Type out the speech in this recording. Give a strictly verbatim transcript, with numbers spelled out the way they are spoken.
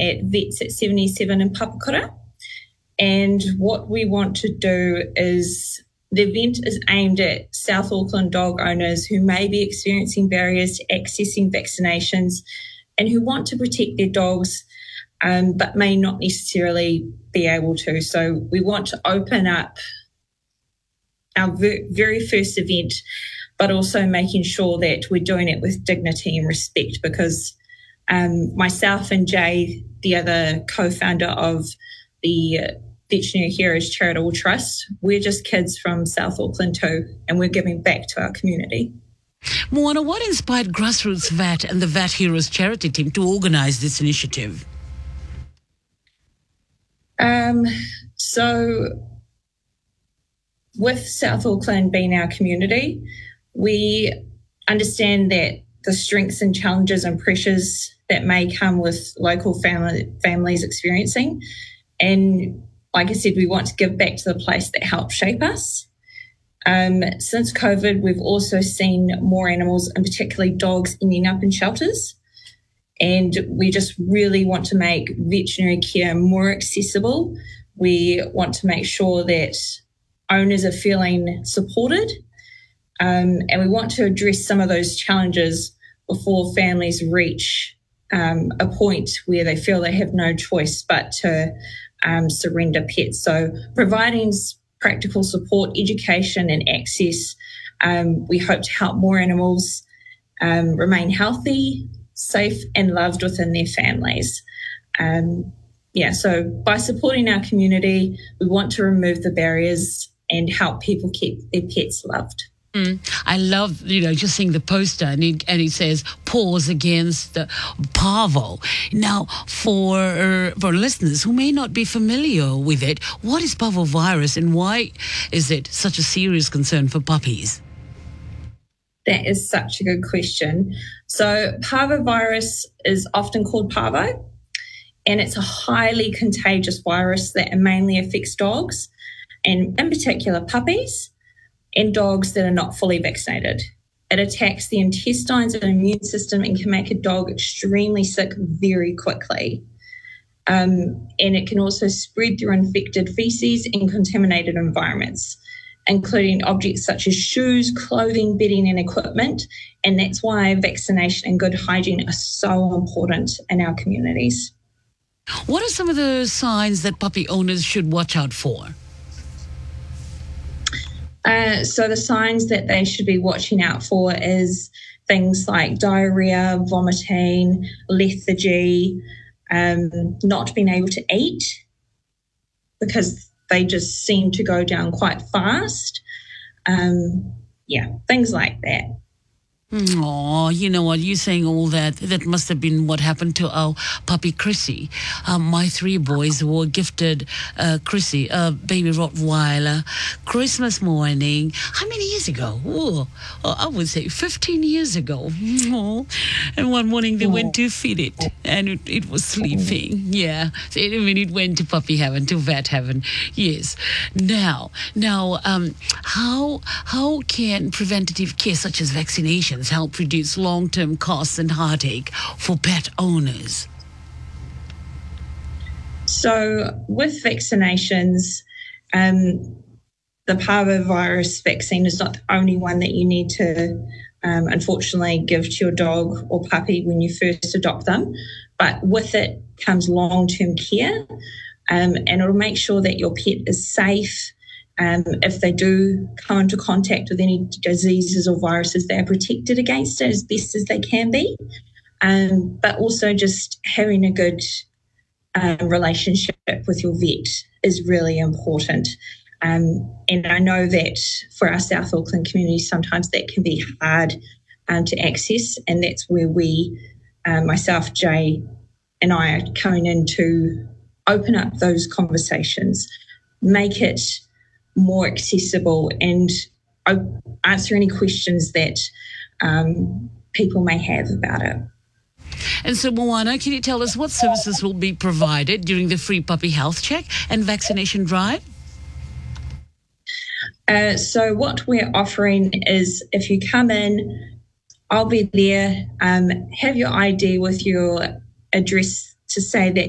at Vets at seventy-seven in Papakura. And what we want to do is, the event is aimed at South Auckland dog owners who may be experiencing barriers to accessing vaccinations and who want to protect their dogs um, but may not necessarily be able to. So we want to open up our ver- very first event, but also making sure that we're doing it with dignity and respect, because um, myself and Jay, the other co-founder of the Veterinary Heroes Charitable Trust, we're just kids from South Auckland too, and we're giving back to our community. Moana, what inspired Grassroots Vet and the Vet Heroes charity team to organise this initiative? Um, so with South Auckland being our community, we understand that the strengths and challenges and pressures that may come with local family, families experiencing. And like I said, we want to give back to the place that helped shape us. Um, since COVID, we've also seen more animals, and particularly dogs, ending up in shelters. And we just really want to make veterinary care more accessible. We want to make sure that owners are feeling supported. Um, and we want to address some of those challenges before families reach um, a point where they feel they have no choice but to um, surrender pets. So providing practical support, education and access, um, we hope to help more animals um, remain healthy, safe and loved within their families. Um, yeah, so by supporting our community, we want to remove the barriers and help people keep their pets loved. Mm. I love, you know, just seeing the poster, and it, and it says Paws Against uh, Parvo. Now, for uh, for listeners who may not be familiar with it, what is parvovirus and why is it such a serious concern for puppies? That is such a good question. So parvovirus is often called parvo, and it's a highly contagious virus that mainly affects dogs, and in particular puppies, and dogs that are not fully vaccinated. It attacks the intestines and immune system and can make a dog extremely sick very quickly. Um, and it can also spread through infected feces and contaminated environments, including objects such as shoes, clothing, bedding and equipment. And that's why vaccination and good hygiene are so important in our communities. What are some of the signs that puppy owners should watch out for? Uh, so the signs that they should be watching out for is things like diarrhea, vomiting, lethargy, um, not being able to eat because they just seem to go down quite fast. Um, yeah, things like that. Oh, you know what, you saying all that, that must have been what happened to our puppy Chrissy. Um, my three boys were gifted uh, Chrissy, a baby Rottweiler, Christmas morning. How many years ago? Oh, oh, I would say fifteen years ago. Oh. And one morning they went to feed it and it, it was sleeping. Yeah. So, I mean, it went to puppy heaven, to vet heaven. Yes. Now, now, um, how how can preventative care such as vaccinations help reduce long-term costs and heartache for pet owners? So with vaccinations, um, the parvovirus vaccine is not the only one that you need to um, unfortunately give to your dog or puppy when you first adopt them. But with it comes long-term care, um, and it'll make sure that your pet is safe. Um, if they do come into contact with any diseases or viruses, they are protected against it as best as they can be. Um, but also just having a good um, relationship with your vet is really important. Um, and I know that for our South Auckland community, sometimes that can be hard um, to access. And that's where we, uh, myself, Jay, and I are coming in to open up those conversations, make it more accessible and answer any questions that um, people may have about it. And so, Moana, can you tell us what services will be provided during the free puppy health check and vaccination drive? Uh, so what we're offering is if you come in, I'll be there, um, have your I D with your address to say that